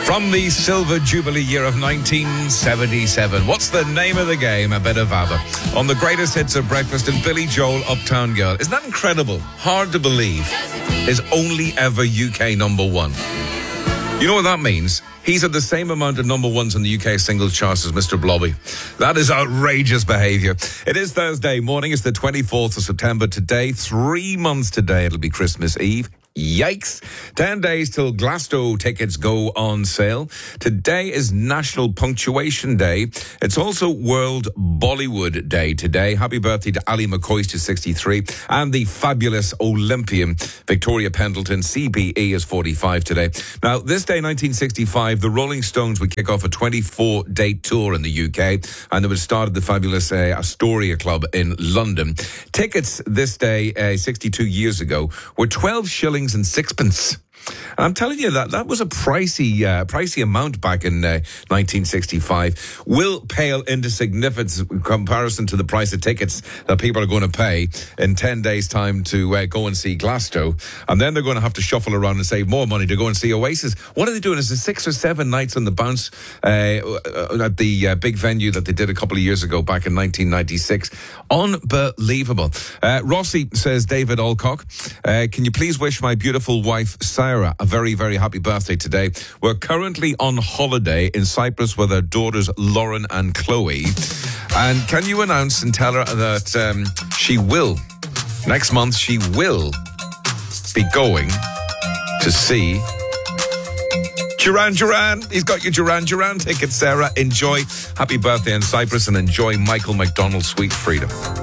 From the Silver Jubilee year of 1977. What's the name of the game? A bit of ABBA. On the greatest hits of breakfast and Billy Joel, Uptown Girl. Isn't that incredible? Hard to believe. His only ever UK number one. You know what that means? He's had the same amount of number ones in the UK singles charts as Mr. Blobby. That is outrageous behaviour. It is Thursday morning. It's the 24th of September today. 3 months today. It'll be Christmas Eve. Yikes. 10 days till Glasgow tickets go on sale. Today is National Punctuation Day. It's also World Bollywood Day today. Happy birthday to Ali McCoy, to 63. And the fabulous Olympian Victoria Pendleton, CBE, is 45 today. Now, this day, 1965, the Rolling Stones would kick off a 24-date tour in the UK. And they would start at the fabulous Astoria Club in London. Tickets this day, 62 years ago, were 12 shillings and sixpence. And I'm telling you that was a pricey amount back in 1965. Will pale into significance in comparison to the price of tickets that people are going to pay in 10 days' time to go and see Glasgow. And then they're going to have to shuffle around and save more money to go and see Oasis. What are they doing? Is it 6 or 7 nights on the bounce at the big venue that they did a couple of years ago back in 1996? Unbelievable. Rossi says, David Alcock, can you please wish my beautiful wife, Sarah, a very, very happy birthday today. We're currently on holiday in Cyprus with our daughters Lauren and Chloe. And can you announce and tell her that she will, next month, she will be going to see Duran Duran. He's got your Duran Duran tickets, Sarah. Enjoy. Happy birthday in Cyprus and enjoy Michael McDonald's Sweet Freedom.